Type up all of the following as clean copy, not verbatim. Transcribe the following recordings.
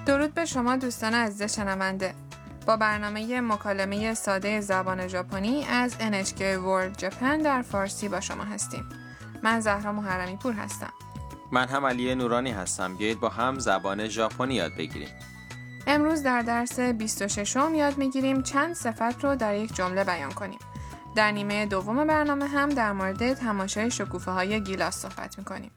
درود به شما دوستان عزیز شنونده. با برنامه مکالمه ساده زبان ژاپنی از NHK World Japan در فارسی با شما هستیم. من زهرا محرمی پور هستم. من هم علی نورانی هستم. بیایید با هم زبان ژاپنی یاد بگیریم. امروز در درس 26 یاد میگیریم چند صفت رو در یک جمله بیان کنیم. در نیمه دوم برنامه هم در مورد تماشای شکوفه های گیلاس صحبت میکنیم.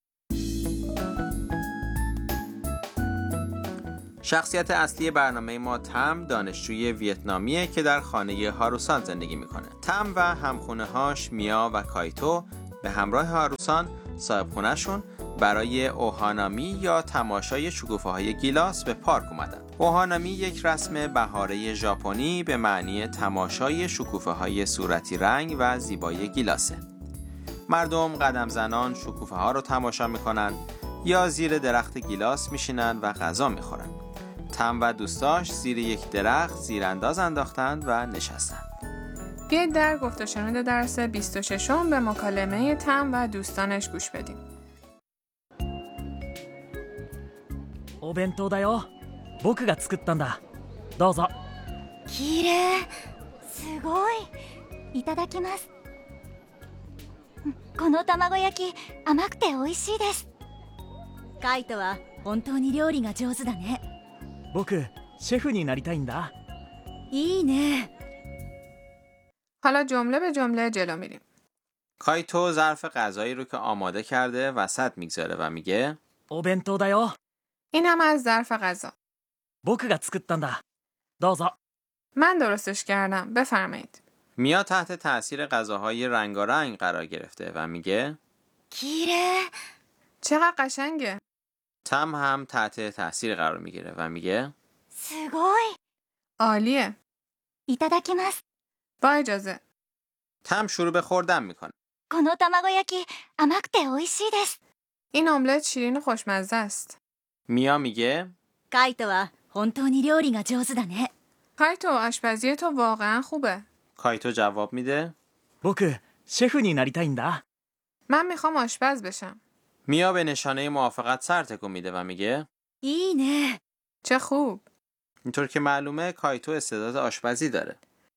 شخصیت اصلی برنامه ما تم دانشجوی ویتنامیه که در خانه هاروسان زندگی میکنه. تم و همخونه‌هاش میا و کایتو به همراه هاروسان صاحب خونه‌شون برای اوهانامی یا تماشای شکوفه‌های گیلاس به پارک اومدن. اوهانامی یک رسم بهاره ژاپنی به معنی تماشای شکوفه‌های صورتی رنگ و زیبای گیلاسه. مردم قدم زنان شکوفه‌ها رو تماشا میکنن یا زیر درخت گیلاس میشینن و غذا میخورن. تم و دوستاش زیر یک درخت زیرانداز انداختن و نشستن. بیایید در گفت و شنود درس 26 به مکالمه تم و دوستانش گوش بدیم. お弁当だよ。僕が作ったんだ。どうぞ。 きれい。すごい。いただきます。この卵焼き甘くて美味しいです。カイトは本当に料理が上手だね。 僕シェフになりたいんだ。 いいね。 حالا جمله به جمله جلو میریم. کایتو ظرف غذایی رو که آماده کرده وسط میگذاره و میگه お弁当だよ。 این هم از ظرف غذا. 僕が作ったんだ。どうぞ。 من درستش کردم. بفرمایید. میا تحت تأثیر غذاهای رنگارنگ قرار گرفته و میگه きれい。 چقدر قشنگه. تم هم تحت تأثیر قرار میگیره و میگه すごい。 عالیه. いただきます。 با اجازه. تم شروع به خوردن میکنه. この卵焼き甘くて美味しいです。 این املت شیرین و خوشمزه است. میا میگه カイトは本当に料理が上手だね。 کایتو آشپزی تو واقعا خوبه. کایتو جواب میده 僕シェフになりたいんだ。 من میخوام آشپز بشم. میا به نشانه موافقت سر تکون میده و میگه いいね。 چه خوب. اینطور که معلومه کایتو استعداد آشپزی داره.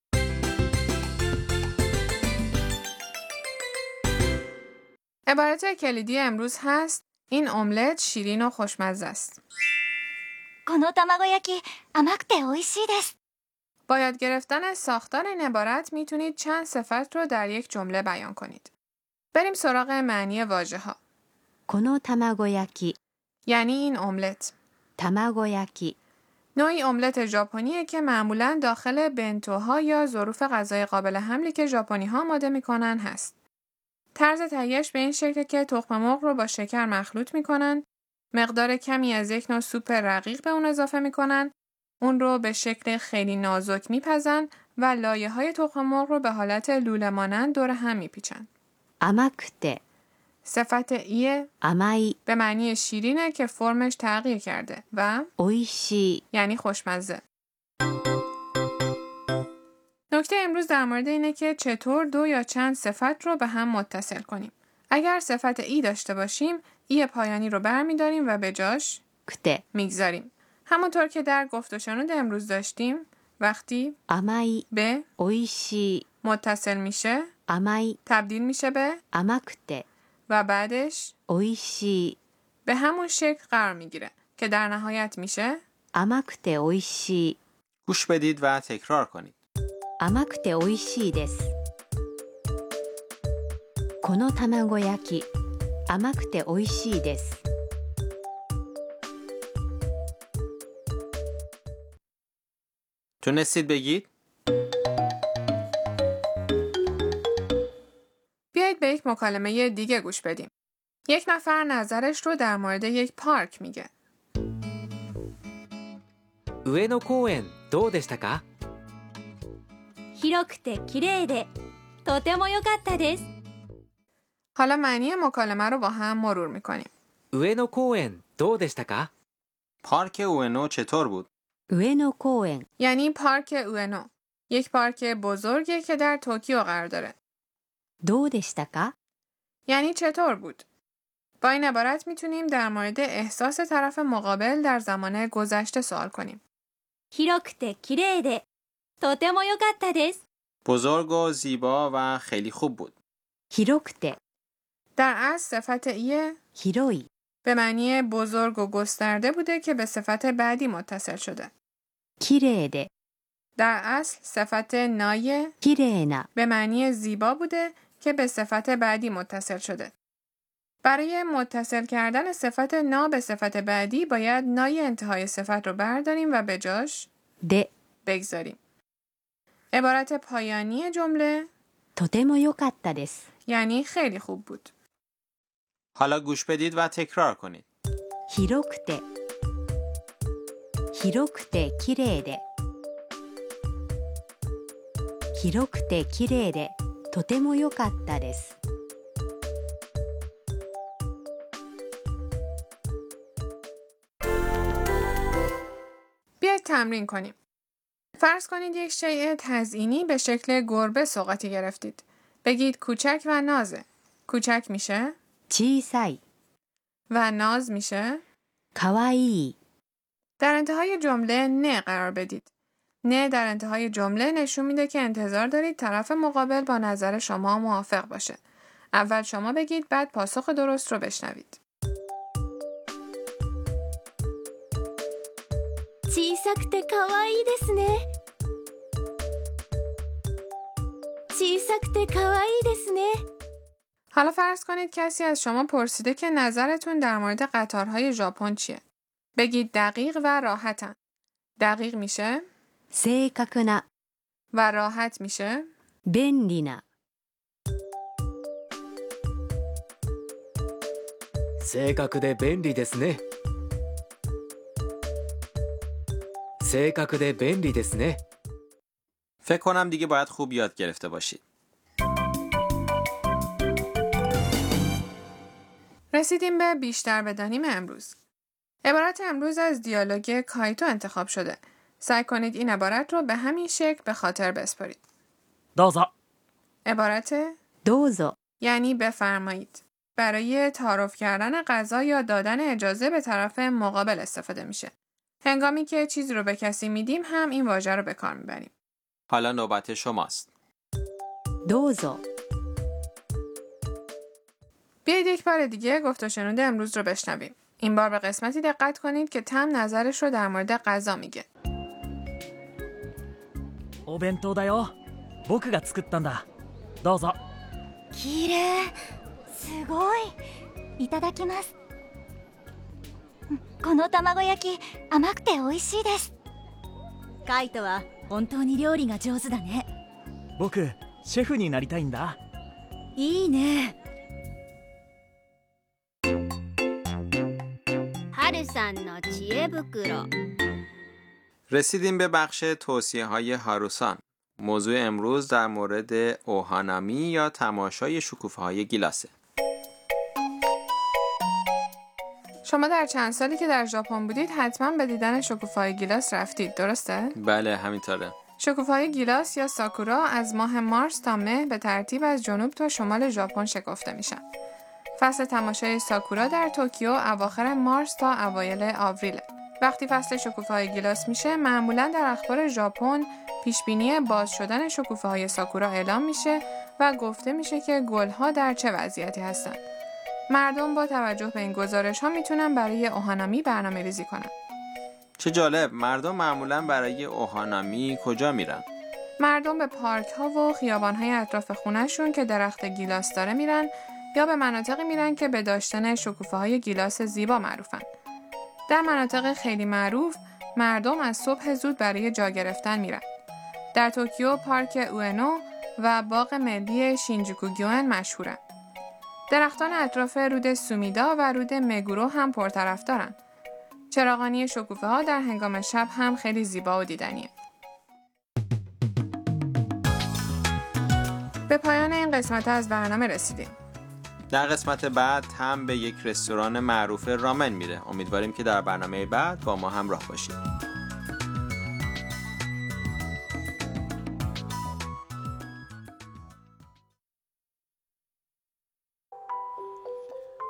عبارت کلیدی امروز هست این املت شیرین و خوشمزه است. この卵焼き甘くて美味しいです。 با یاد گرفتن ساختار این عبارت میتونید چند صفت رو در یک جمله بیان کنید. بریم سراغ معنی واژه ها. この卵焼き یعنی این املت. 卵焼き نوعی املت ژاپنیه که معمولاً داخل بنتوها یا ظروف غذای قابل حملی که ژاپنی ها آماده میکنن هست. طرز تهیه‌اش به این شکل که تخم مرغ رو با شکر مخلوط میکنن، مقدار کمی از یک نوع سوپ رقیق به اون اضافه میکنن، اون رو به شکل خیلی نازک میپزن و لایه‌های تخم مرغ رو به حالت لوله مانند دور هم میپیچن. 甘くて صفت ای 甘い به معنی شیرینه که فرمش تغییر کرده و 美味しい یعنی خوشمزه. نکته امروز در مورد اینه که چطور دو یا چند صفت رو به هم متصل کنیم. اگر صفت ای داشته باشیم، ای پایانی رو برمی‌داریم و به جاش くて میگذاریم. همونطور که در گفت و شنود امروز داشتیم، وقتی 甘い به 美味しい متصل میشه، 甘い تبدیل میشه به 甘くて و بعدش 美味しい به همون شکل قرار میگیره که در نهایت میشه 甘くて美味しい گوش بدید و تکرار کنید. 甘くて美味しいです。この卵焼き甘くて美味しいです。 تونستید بگید؟ بیایید به یک مکالمه دیگه گوش بدیم. یک نفر نظرش رو در مورد یک پارک میگه. 上野公園どうでしたか？ 広くて綺麗でとても良かったです。 حالا معنی مکالمه رو با هم مرور میکنیم. 上野公園どうでしたか？ پارک اوئنو چطور بود؟ 上野公園 یعنی پارک اوئنو. یک پارک بزرگه که در توکیو قرار داره. どうでしたか？ یعنی چطور بود؟ با این عبارت میتونیم در مورد احساس طرف مقابل در زمان گذشته سوال کنیم. 広くて綺麗でとても良かったです。 بزرگ و زیبا و خیلی خوب بود. 広くて در اصل صفت ایه 広い به معنی بزرگ و گسترده بوده که به صفت بعدی متصل شده. 綺麗で در اصل صفت نای 綺麗な به معنی زیبا بوده که به صفت بعدی متصل شده. برای متصل کردن صفت نا به صفت بعدی باید نای انتهای صفت رو برداریم و به جاش で بگذاریم. عبارت پایانی جمله とても良かったです。 یعنی خیلی خوب بود. حالا گوش بدید و تکرار کنید. 広くて広くて綺麗で広くて綺麗でとても良かったです。 بیاید تمرین کنیم. فرض کنید یک شیء تزئینی به شکل گربه سوغاتی گرفتید. بگید کوچک و نازه. کوچک میشه 小さい و ناز میشه. かわいい در انتهای جمله نه قرار بدید. نه در انتهای جمله نشون میده که انتظار دارید طرف مقابل با نظر شما موافق باشه. اول شما بگید بعد پاسخ درست رو بشنوید. 小さくてかわいいですね。小さくてかわいいですね。 حالا فرض کنید کسی از شما پرسیده که نظرتون در مورد قطارهای ژاپن چیه؟ بگید دقیق و راحتن. دقیق میشه 正確な و راحت میشه 便利な正確で便利ですね。正確で便利ですね。 فکر کنم دیگه باید خوب یاد گرفته باشید. رسیدیم به بیشتر بدانیم امروز. عبارت امروز از دیالوگ کایتو انتخاب شده. سعی کنید این عبارت رو به همین شکل به خاطر بسپارید. どうぞ عبارت どうぞ یعنی بفرمایید. برای تعارف کردن غذا یا دادن اجازه به طرف مقابل استفاده میشه. هنگامی که چیزی رو به کسی میدیم هم این واژه رو به کار میبریم. حالا نوبت شماست. どうぞ بیایید یک بار دیگه گفت و شنود امروز رو بشنویم. این بار به قسمتی دقت کنید که تم نظرش رو در مورد غذا میگه. お弁当だよ僕が作ったんだどうぞきれいすごいいただきます。この卵焼き甘くて美味しいです。カイトは本当に料理が上手だね。 僕シェフになりたいんだいいね。はるさんの知恵袋 رسیدیم به بخش توصیه های هاروسان. موضوع امروز در مورد اوهانامی یا تماشای شکوفه های گیلاسه. شما در چند سالی که در ژاپن بودید حتما به دیدن شکوفه‌های گیلاس رفتید، درسته؟ بله همینطوره. شکوفه‌های گیلاس یا ساکورا از ماه مارس تا مه به ترتیب از جنوب تا شمال ژاپن شکفته میشن. فصل تماشای ساکورا در توکیو اواخر مارس تا اوایل آوریل. وقتی فصل شکوفه‌های گیلاس میشه، معمولاً در اخبار ژاپن پیشبینی باز شدن شکوفه‌های ساکورا اعلام میشه و گفته میشه که گل‌ها در چه وضعیتی هستن. مردم با توجه به این گزارش‌ها میتونن برای اوهانامی برنامه‌ریزی کنن. چه جالب، مردم معمولاً برای اوهانامی کجا میرن؟ مردم به پارک‌ها و خیابان‌های اطراف خونه‌شون که درخت گیلاس داره میرن یا به مناطقی میرن که به داشتن شکوفه‌های گیلاس زیبا معروفن. در مناطق خیلی معروف، مردم از صبح زود برای جا گرفتن میرن. در توکیو پارک اوئنو و باغ ملی شینجوکوگیون مشهورن. درختان اطراف رود سومیدا و رود مگورو هم پرطرفدارن. چراغانی شکوفه‌ها در هنگام شب هم خیلی زیبا و دیدنیه. به پایان این قسمت از برنامه رسیدیم. در قسمت بعد هم به یک رستوران معروف رامن میره. امیدواریم که در برنامه بعد با ما همراه باشید.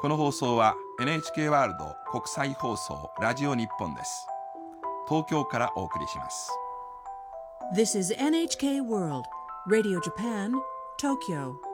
この放送は NHK ワールド国際放送ラジオ日本です。東京からお送りします。 This is NHK World Radio Japan, Tokyo.